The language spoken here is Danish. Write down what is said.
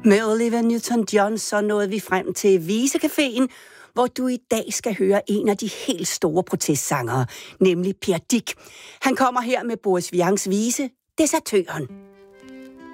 Med Olivia Newton-John så nåede vi frem til Visecaféen, hvor du i dag skal høre en af de helt store protestsangere, nemlig Per Dick. Han kommer her med Boris Vians vise, Desertøren.